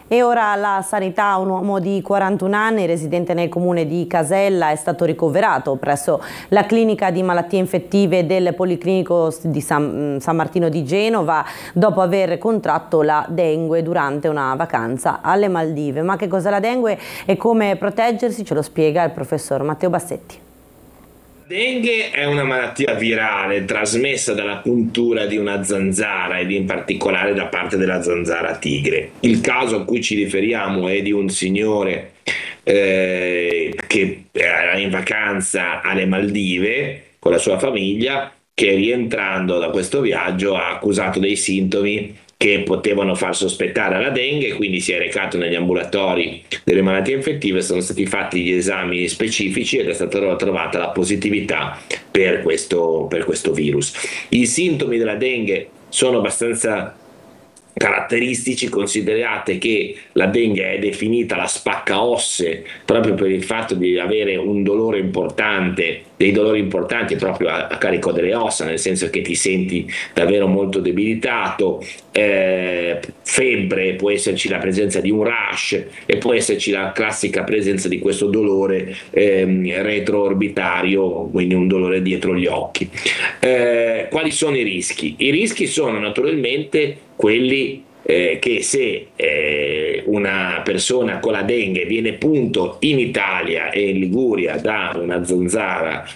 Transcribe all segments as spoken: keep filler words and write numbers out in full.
E ora la sanità. Un uomo di quarantuno anni, residente nel comune di Casella, è stato ricoverato presso la clinica di malattie infettive del Policlinico di San, San Martino di Genova dopo aver contratto la dengue durante una vacanza alle Maldive. Ma che cos'è la dengue e come proteggersi ce lo spiega il professor Matteo Bassetti. La dengue è una malattia virale trasmessa dalla puntura di una zanzara ed in particolare da parte della zanzara tigre. Il caso a cui ci riferiamo è di un signore eh, che era in vacanza alle Maldive con la sua famiglia, che rientrando da questo viaggio ha accusato dei sintomi che potevano far sospettare la dengue, quindi si è recato negli ambulatori delle malattie infettive, sono stati fatti gli esami specifici ed è stata trovata la positività per questo, per questo virus. I sintomi della dengue sono abbastanza caratteristici, considerate che la dengue è definita la spacca osse proprio per il fatto di avere un dolore importante, dei dolori importanti proprio a, a carico delle ossa, nel senso che ti senti davvero molto debilitato, eh, febbre, può esserci la presenza di un rash e può esserci la classica presenza di questo dolore ehm, retroorbitario, quindi un dolore dietro gli occhi. Eh, quali sono i rischi? I rischi sono naturalmente quelli eh, che se eh, una persona con la dengue viene punto in Italia e in Liguria da una zanzara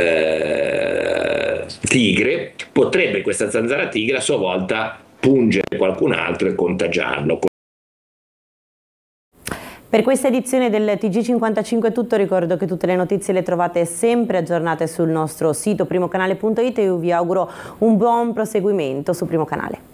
eh, tigre, potrebbe questa zanzara tigre a sua volta pungere qualcun altro e contagiarlo. Per questa edizione del T G cinquantacinque è tutto. Ricordo che tutte le notizie le trovate sempre aggiornate sul nostro sito primocanale punto it e io vi auguro un buon proseguimento su Primo Canale.